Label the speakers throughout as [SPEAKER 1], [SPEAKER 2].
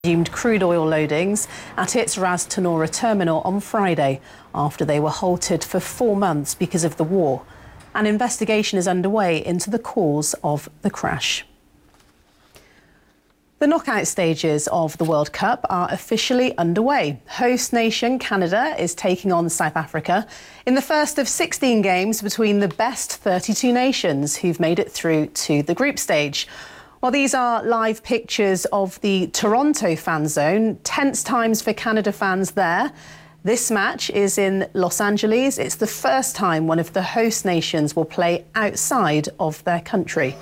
[SPEAKER 1] resumed crude oil loadings at its Ras Tanura terminal on Friday after they were halted for 4 months because of the war. An investigation is underway into the cause of the crash. The knockout stages of the World Cup are officially underway. Host nation Canada is taking on South Africa in the first of 16 games between the best 32 nations who've made it through to the group stage. Well, these are live pictures of the Toronto fan zone. Tense times for Canada fans there. This match is in Los Angeles. It's the first time one of the host nations will play outside of their country.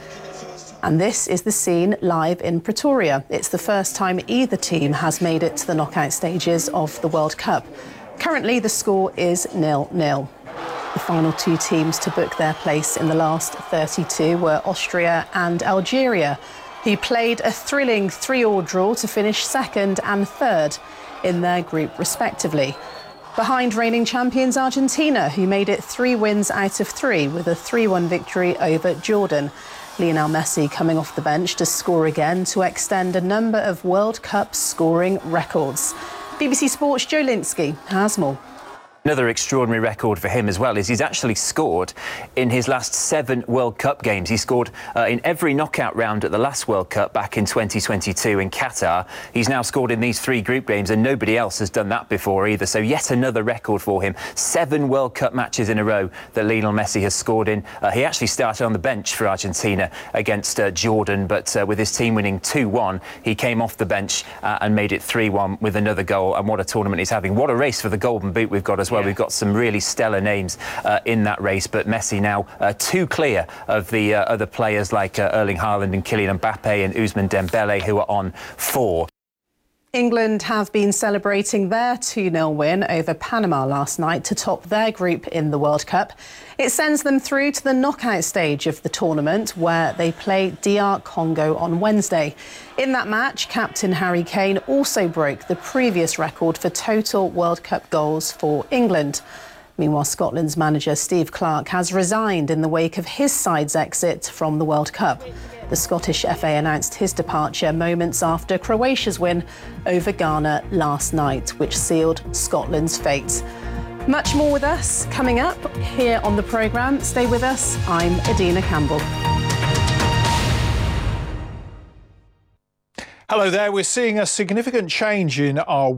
[SPEAKER 1] And this is the scene live in Pretoria. It's the first time either team has made it to the knockout stages of the World Cup. Currently, the score is 0-0. The final two teams to book their place in the last 32 were Austria and Algeria, who played a thrilling 3-3 draw to finish second and third in their group respectively. Behind reigning champions Argentina, who made it 3 wins out of 3 with a 3-1 victory over Jordan. Lionel Messi coming off the bench to score again to extend a number of World Cup scoring records. BBC Sports' Joe Linsky has more.
[SPEAKER 2] Another extraordinary record for him as well is he's actually scored in his last 7 World Cup games. He scored in every knockout round at the last World Cup back in 2022 in Qatar. He's now scored in these 3 group games and nobody else has done that before either. So yet another record for him. 7 World Cup matches in a row that Lionel Messi has scored in. He actually started on the bench for Argentina against Jordan, but with his team winning 2-1, he came off the bench and made it 3-1 with another goal. And what a tournament he's having. What a race for the Golden Boot we've got as well. Yeah. We've got some really stellar names in that race, but Messi now 2 clear of the other players like Erling Haaland and Kylian Mbappe and Ousmane Dembele, who are on 4.
[SPEAKER 1] England have been celebrating their 2-0 win over Panama last night to top their group in the World Cup. It sends them through to the knockout stage of the tournament, where they play DR Congo on Wednesday. In that match, captain Harry Kane also broke the previous record for total World Cup goals for England. Meanwhile, Scotland's manager Steve Clarke has resigned in the wake of his side's exit from the World Cup. The Scottish FA announced his departure moments after Croatia's win over Ghana last night, which sealed Scotland's fate. Much more with us coming up here on the programme. Stay with us. I'm Adina Campbell.
[SPEAKER 3] Hello there. We're seeing a significant change in our